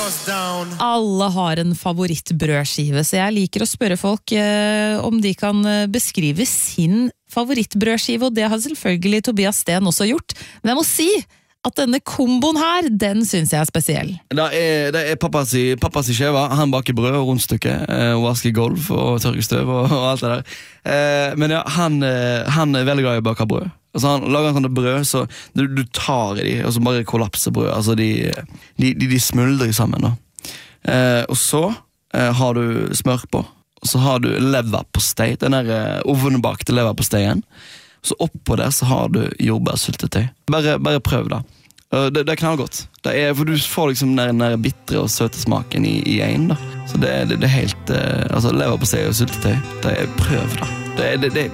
Alle har en favorittbrødskive, så jeg liker å spørre folk om de kan beskrive sin favorittbrødskive, og det har selvfølgelig Tobias Sten også gjort. Men jeg må si at denne komboen her, den synes jeg er spesiell. Det er pappas skjeva. Han baker brød og rundstykke, og vasker golf og tørker støv og alt det der. Men ja, han er veldig glad i å bake brød. Altså han lager en sånn brød, så du tar i de, og så bare kollapser brød. Altså de smuldrer sammen da. Og så har du smør på, og så har du leverpostei, den der ovnbakte leverposteien. Så oppå der så har du jordbærsyltetøy. Bare prøv da. Det kan være godt. For du får liksom den der bittre og søte smaken i en da. Så det er helt, altså leverpostei og syltetøy, prøv da. Det